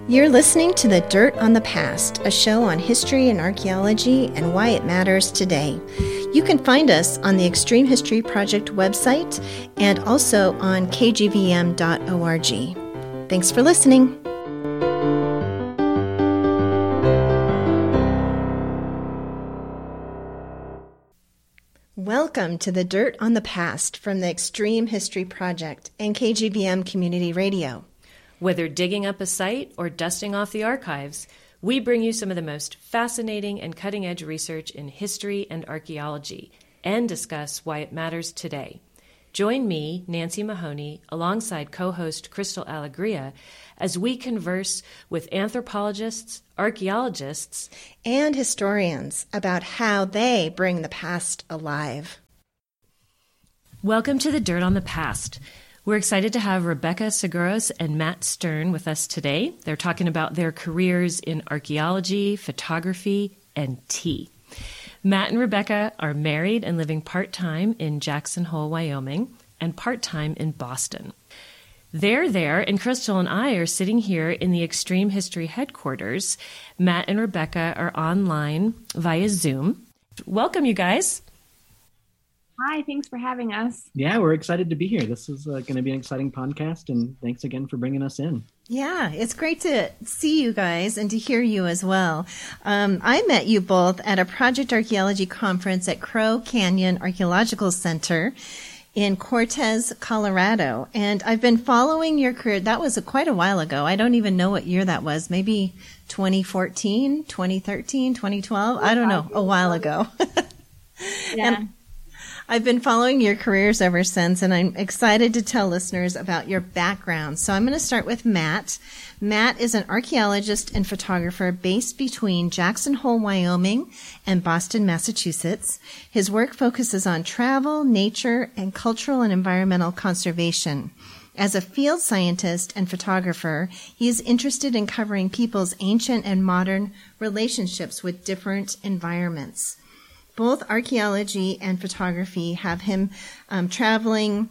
You're listening to The Dirt on the Past, a show on history and archaeology and why it matters today. You can find us on the Extreme History Project website and also on kgvm.org. Thanks for listening. Welcome to The Dirt on the Past from the Extreme History Project and KGVM Community Radio. Whether digging up a site or dusting off the archives, we bring you some of the most fascinating and cutting-edge research in history and archaeology and discuss why it matters today. Join me, Nancy Mahoney, alongside co-host Crystal Alegria, as we converse with anthropologists, archaeologists, and historians about how they bring the past alive. Welcome to The Dirt on the Past. We're excited to have Rebecca Seguros and Matt Stern with us today. They're talking about their careers in archaeology, photography, and tea. Matt and Rebecca are married and living part-time in Jackson Hole, Wyoming, and part-time in Boston. They're there, and Crystal and I are sitting here in the Extreme History headquarters. Matt and Rebecca are online via Zoom. Welcome, you guys. Hi, thanks for having us. Yeah, we're excited to be here. This is going to be an exciting podcast, and thanks again for bringing us in. Yeah, it's great to see you guys and to hear you as well. I met you both at a project archaeology conference at Crow Canyon Archaeological Center in Cortez, Colorado, and I've been following your career. That was quite a while ago. I don't even know what year that was. Maybe 2014, 2013, 2012. I don't know. A while ago. Yeah. And I've been following your careers ever since, and I'm excited to tell listeners about your background. So I'm going to start with Matt. Matt is an archaeologist and photographer based between Jackson Hole, Wyoming, and Boston, Massachusetts. His work focuses on travel, nature, and cultural and environmental conservation. As a field scientist and photographer, he is interested in covering people's ancient and modern relationships with different environments. Both archaeology and photography have him traveling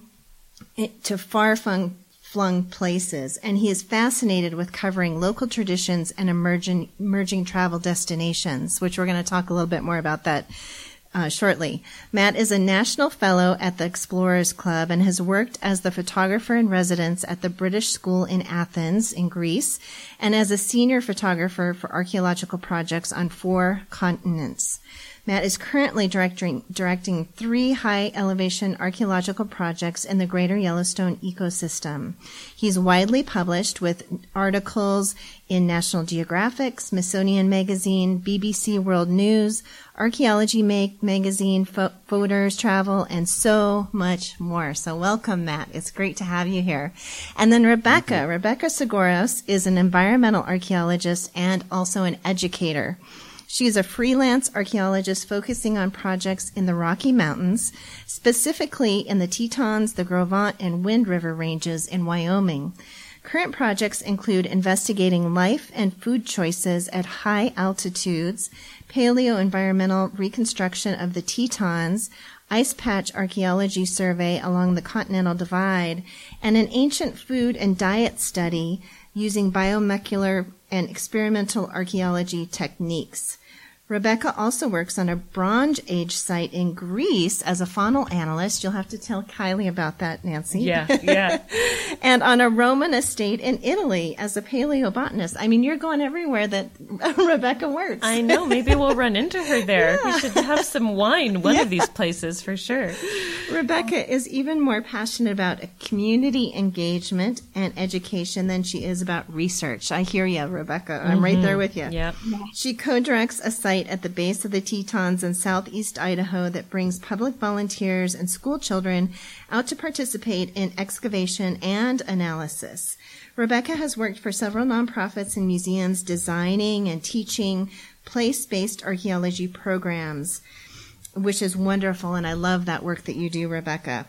to far-flung places, and he is fascinated with covering local traditions and emerging travel destinations, which we're going to talk a little bit more about that shortly. Matt is a national fellow at the Explorers Club and has worked as the photographer in residence at the British School in Athens, in Greece, and as a senior photographer for archaeological projects on 4 continents. Matt is currently directing 3 high-elevation archaeological projects in the Greater Yellowstone ecosystem. He's widely published with articles in National Geographic, Smithsonian Magazine, BBC World News, Archaeology Magazine, Photos, Travel, and so much more. So welcome, Matt. It's great to have you here. And then Rebecca Seguros is an environmental archaeologist and also an educator. She is a freelance archaeologist focusing on projects in the Rocky Mountains, specifically in the Tetons, the Gros Ventre, and Wind River ranges in Wyoming. Current projects include investigating life and food choices at high altitudes, paleo-environmental reconstruction of the Tetons, ice patch archaeology survey along the Continental Divide, and an ancient food and diet study using biomolecular and experimental archaeology techniques. Rebecca also works on a Bronze Age site in Greece as a faunal analyst. You'll have to tell Kylie about that, Nancy. Yeah. And on a Roman estate in Italy as a paleobotanist. I mean, you're going everywhere that Rebecca works. I know. Maybe we'll run into her there. Yeah. We should have some wine one of these places for sure. Rebecca is even more passionate about community engagement and education than she is about research. I hear you, Rebecca. I'm right there with you. Yep. She co-directs a site at the base of the Tetons in southeast Idaho that brings public volunteers and school children out to participate in excavation and analysis. Rebecca has worked for several nonprofits and museums designing and teaching place-based archaeology programs, which is wonderful, and I love that work that you do, Rebecca.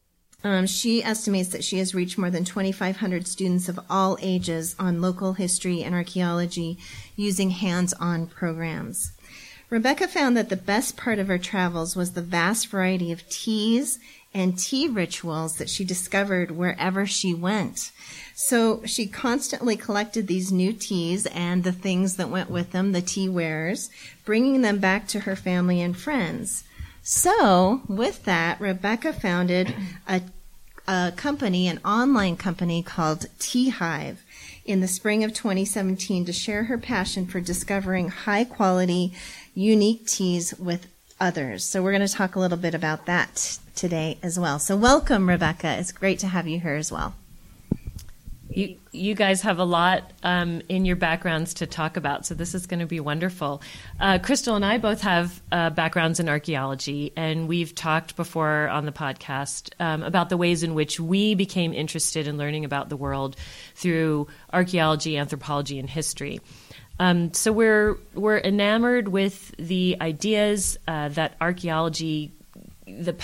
She estimates that she has reached more than 2,500 students of all ages on local history and archaeology using hands-on programs. Rebecca found that the best part of her travels was the vast variety of teas and tea rituals that she discovered wherever she went. So she constantly collected these new teas and the things that went with them, the tea wares, bringing them back to her family and friends. So with that, Rebecca founded a company, an online company called Tea Hive in the spring of 2017 to share her passion for discovering high quality, unique teas with others. So we're going to talk a little bit about that today as well. So welcome, Rebecca. It's great to have you here as well. You guys have a lot in your backgrounds to talk about, so this is going to be wonderful. Crystal and I both have backgrounds in archaeology, and we've talked before on the podcast about the ways in which we became interested in learning about the world through archaeology, anthropology, and history. So we're enamored with the ideas that archaeology, the